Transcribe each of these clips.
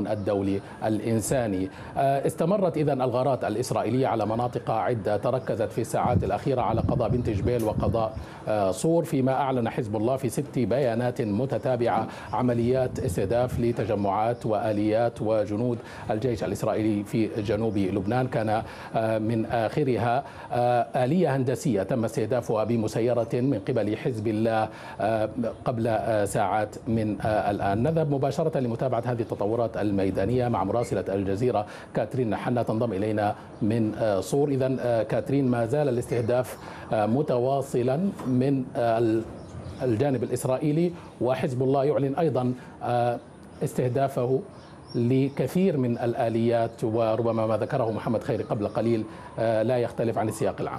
القانون الدولي الإنساني. استمرت إذن الغارات الإسرائيلية على مناطق عدة، تركزت في الساعات الأخيرة على قضاء بنت جبيل وقضاء صور، فيما أعلن حزب الله في 6 بيانات متتابعة عمليات استهداف لتجمعات وآليات وجنود الجيش الإسرائيلي في جنوب لبنان. كان من آخرها آلية هندسية تم استهدافها بمسيرة من قبل حزب الله قبل ساعات من الآن. نذهب مباشرة لمتابعة هذه التطورات الميدانية مع مراسلة الجزيرة كاترين حنا تنضم إلينا من صور. إذن كاترين، ما زال الاستهداف متواصلا من الجانب الإسرائيلي، وحزب الله يعلن أيضا استهدافه لكثير من الآليات، وربما ما ذكره محمد خيري قبل قليل لا يختلف عن السياق العام.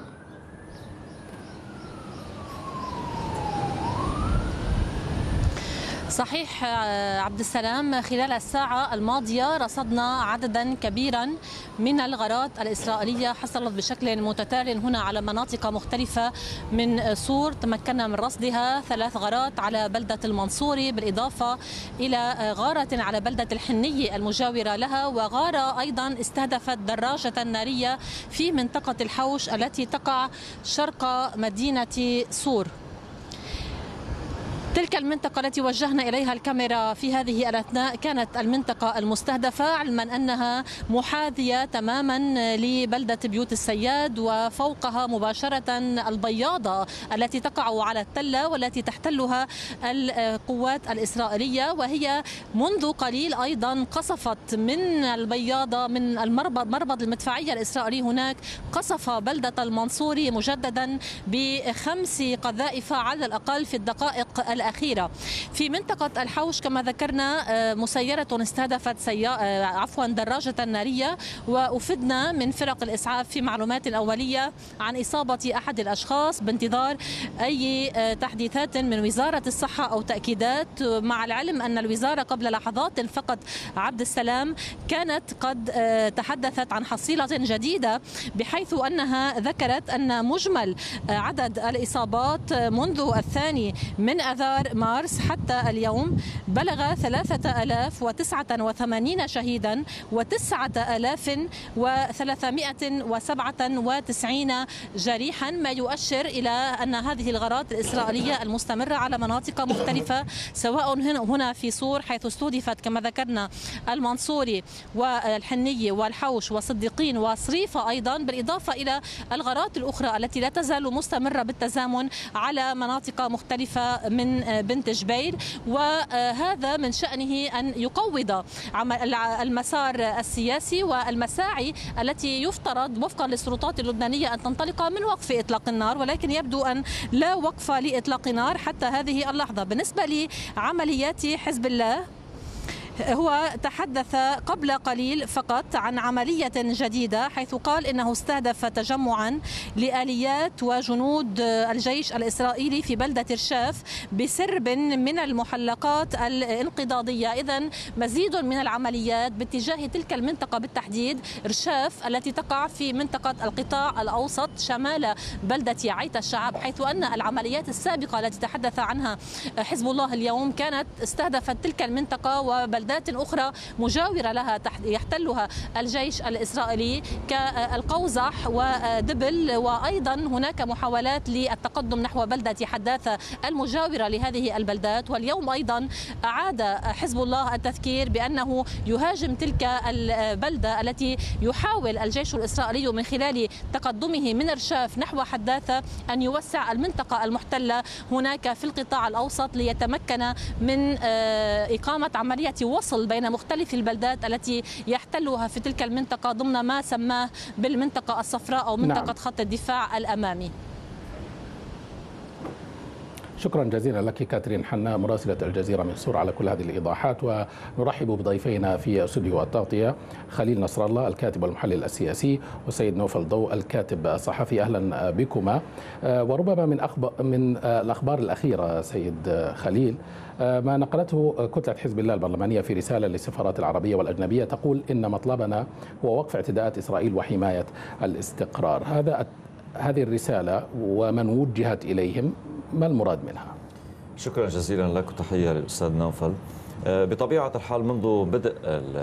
صحيح عبد السلام، خلال الساعة الماضية رصدنا عددا كبيرا من الغارات الإسرائيلية حصلت بشكل متتالي هنا على مناطق مختلفة من صور. تمكنا من رصدها 3 غارات على بلدة المنصوري، بالإضافة إلى غارة على بلدة الحنية المجاورة لها، وغارة أيضا استهدفت دراجة نارية في منطقة الحوش التي تقع شرق مدينة صور. تلك المنطقة التي وجهنا إليها الكاميرا في هذه الأثناء كانت المنطقة المستهدفة، علما أنها محاذية تماما لبلدة بيوت السياد، وفوقها مباشرة البياضة التي تقع على التلة والتي تحتلها القوات الإسرائيلية، وهي منذ قليل أيضا قصفت من البياضة من مربض المدفعية الإسرائيلي هناك، قصف بلدة المنصوري مجددا ب5 قذائف على الأقل في الدقائق الأخيرة. في منطقة الحوش كما ذكرنا مسيرة استهدفت دراجة نارية، وأفدنا من فرق الإسعاف في معلومات أولية عن إصابة أحد الأشخاص، بانتظار أي تحديثات من وزارة الصحة أو تأكيدات، مع العلم أن الوزارة قبل لحظات فقط عبد السلام كانت قد تحدثت عن حصيلة جديدة، بحيث أنها ذكرت أن مجمل عدد الإصابات منذ 2 من آذار مارس حتى اليوم بلغ 3089 شهيدا و9397 جريحا، ما يؤشر إلى أن هذه الغارات الإسرائيلية المستمرة على مناطق مختلفة، سواء هنا في صور حيث استهدفت كما ذكرنا المنصوري والحنية والحوش وصديقين وصريفة أيضا، بالإضافة إلى الغارات الأخرى التي لا تزال مستمرة بالتزامن على مناطق مختلفة من بنت جبيل. وهذا من شأنه أن يقوض المسار السياسي والمساعي التي يفترض وفقا للسلطات اللبنانية أن تنطلق من وقف إطلاق النار، ولكن يبدو أن لا وقف لإطلاق نار حتى هذه اللحظة. بالنسبة لعمليات حزب الله، هو تحدث قبل قليل فقط عن عملية جديدة، حيث قال إنه استهدف تجمعا لآليات وجنود الجيش الإسرائيلي في بلدة رشاف بسرب من المحلقات الانقضاضية. إذن مزيد من العمليات باتجاه تلك المنطقة بالتحديد، رشاف التي تقع في منطقة القطاع الأوسط شمال بلدة عيت الشعب، حيث أن العمليات السابقة التي تحدث عنها حزب الله اليوم كانت استهدفت تلك المنطقة وبلدات أخرى مجاورة لها يحتلها الجيش الإسرائيلي كالقوزح ودبل، وأيضا هناك محاولات للتقدم نحو بلدة حداثة المجاورة لهذه البلدات. واليوم أيضا أعاد حزب الله التذكير بأنه يهاجم تلك البلدة التي يحاول الجيش الإسرائيلي من خلال تقدمه من رشاف نحو حداثة أن يوسع المنطقة المحتلة هناك في القطاع الأوسط، ليتمكن من إقامة عملية وصل بين مختلف البلدات التي يحتلها في تلك المنطقة ضمن ما سماه بالمنطقة الصفراء أو منطقة خط الدفاع الأمامي. شكرا جزيلا لك كاترين حنا مراسلة الجزيرة من صور على كل هذه الإيضاحات. ونرحب بضيفينا في استوديو التغطية، خليل نصر الله الكاتب والمحلل السياسي، وسيد نوفل ضوء الكاتب الصحفي. أهلا بكما. وربما من الأخبار الأخيرة سيد خليل ما نقلته كتلة حزب الله البرلمانية في رسالة للسفارات العربية والأجنبية تقول إن مطلبنا هو وقف اعتداءات إسرائيل وحماية الاستقرار. هذه الرسالة ومن وجهت إليهم ما المراد منها؟ شكرا جزيلا لك وتحية للأستاذ نوفل. بطبيعة الحال منذ بدء